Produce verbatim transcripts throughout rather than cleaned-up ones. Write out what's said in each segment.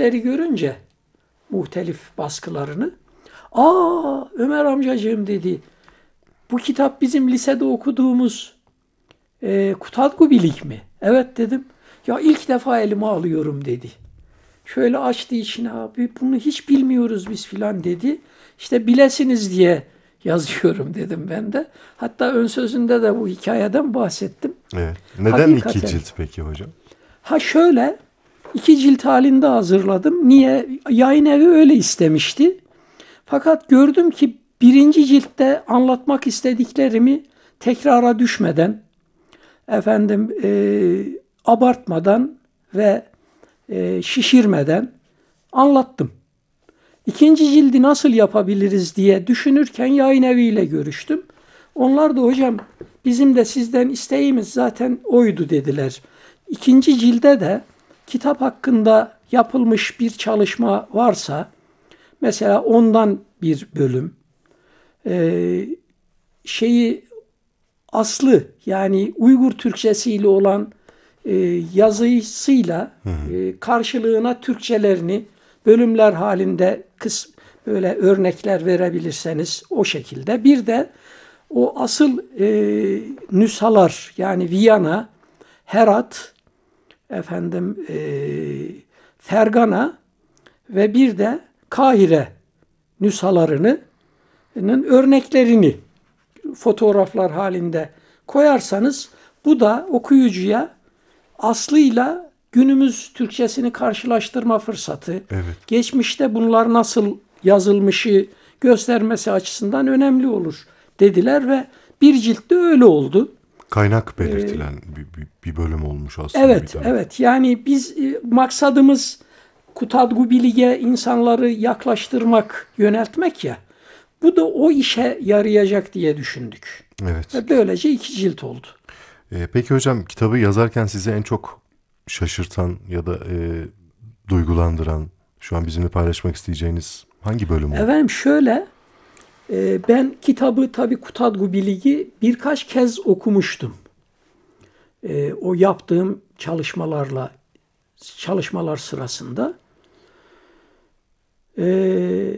ciltleri görünce muhtelif baskılarını, ''Aa Ömer amcacığım'' dedi, ''bu kitap bizim lisede okuduğumuz e, Kutadgubilik mi?'' ''Evet'' dedim. ''Ya ilk defa elime alıyorum'' dedi. Şöyle açtı içine, ''Abi bunu hiç bilmiyoruz biz filan'' dedi. ''İşte bilesiniz diye yazıyorum'' dedim ben de. Hatta ön sözünde de bu hikayeden bahsettim. Evet. Neden Hakikaten. iki cilt peki hocam? Ha şöyle, iki cilt halinde hazırladım. Niye? Yayın evi öyle istemişti. Fakat gördüm ki birinci ciltte anlatmak istediklerimi tekrara düşmeden, efendim e, abartmadan ve e, şişirmeden anlattım. İkinci cildi nasıl yapabiliriz diye düşünürken yayın eviyle görüştüm. Onlar da hocam bizim de sizden isteğimiz zaten oydu dediler. İkinci cilde de kitap hakkında yapılmış bir çalışma varsa, mesela ondan bir bölüm, e, şeyi aslı yani Uygur Türkçesiyle olan e, yazısıyla e, karşılığına Türkçelerini bölümler halinde kıs böyle örnekler verebilirseniz o şekilde. Bir de o asıl e, nüshalar yani Viyana, Herat, efendim e, Fergana ve bir de Kahire nüshalarının örneklerini fotoğraflar halinde koyarsanız bu da okuyucuya aslıyla günümüz Türkçesini karşılaştırma fırsatı, Evet. geçmişte bunlar nasıl yazılmışı göstermesi açısından önemli olur dediler ve bir ciltte öyle oldu. Kaynak belirtilen ee, bir, bir, bir bölüm olmuş aslında. Evet, evet. Yani biz e, maksadımız Kutadgubilik'e insanları yaklaştırmak, yöneltmek ya. Bu da o işe yarayacak diye düşündük. Evet. Ve böylece iki cilt oldu. Ee, peki hocam kitabı yazarken sizi en çok şaşırtan ya da e, duygulandıran, şu an bizimle paylaşmak isteyeceğiniz hangi bölüm oldu? Efendim şöyle, e, ben kitabı tabii Kutadgubilik'i birkaç kez okumuştum. E, o yaptığım çalışmalarla, çalışmalar sırasında. E,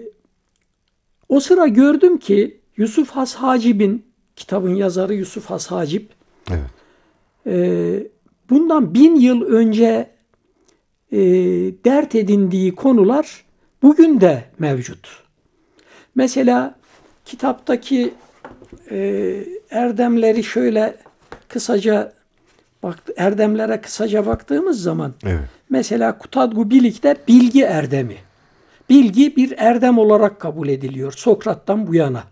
o sıra gördüm ki Yusuf Has Hacib'in, kitabın yazarı Yusuf Has Hacib, evet. e, bundan bin yıl önce e, dert edindiği konular bugün de mevcut. Mesela kitaptaki e, erdemleri şöyle kısaca bak, erdemlere kısaca baktığımız zaman, evet. Mesela Kutadgubilik'te bilgi erdemi. Bilgi bir erdem olarak kabul ediliyor Sokrat'tan bu yana.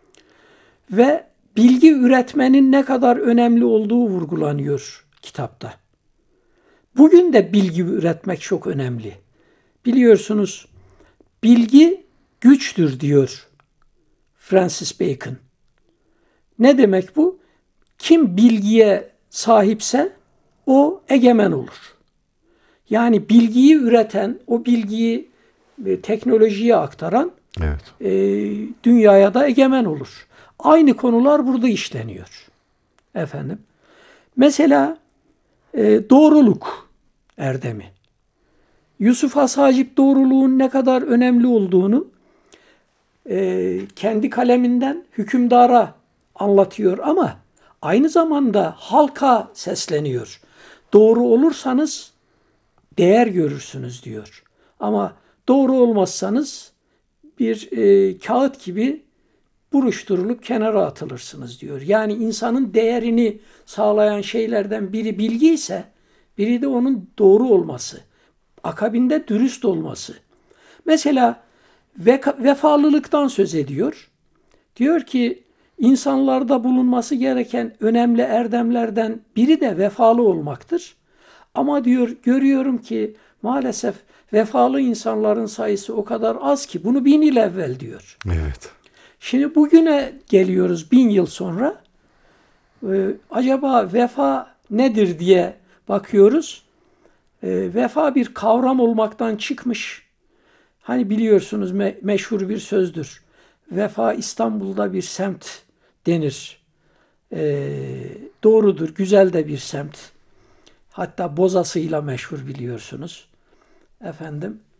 Ve bilgi üretmenin ne kadar önemli olduğu vurgulanıyor kitapta. Bugün de bilgi üretmek çok önemli. Biliyorsunuz bilgi güçtür diyor Francis Bacon. Ne demek bu? Kim bilgiye sahipse o egemen olur. Yani bilgiyi üreten, o bilgiyi teknolojiye aktaran evet. e, dünyaya da egemen olur. Aynı konular burada işleniyor. Efendim. Mesela e, doğruluk erdemi. Yusuf Has Hacib doğruluğun ne kadar önemli olduğunu e, kendi kaleminden hükümdara anlatıyor ama aynı zamanda halka sesleniyor. Doğru olursanız değer görürsünüz diyor. Ama doğru olmazsanız bir e, kağıt gibi buruşturulup kenara atılırsınız diyor. Yani insanın değerini sağlayan şeylerden biri bilgi ise biri de onun doğru olması. Akabinde dürüst olması. Mesela vefalılıktan söz ediyor. Diyor ki insanlarda bulunması gereken önemli erdemlerden biri de vefalı olmaktır. Ama diyor görüyorum ki maalesef vefalı insanların sayısı o kadar az ki bunu bin yıl evvel diyor. Evet. Şimdi bugüne geliyoruz bin yıl sonra. Ee, acaba vefa nedir diye bakıyoruz. Ee, vefa bir kavram olmaktan çıkmış. Hani biliyorsunuz me- meşhur bir sözdür. Vefa İstanbul'da bir semt denir. Ee, doğrudur, güzel de bir semt. Hatta bozasıyla meşhur biliyorsunuz. Efendim.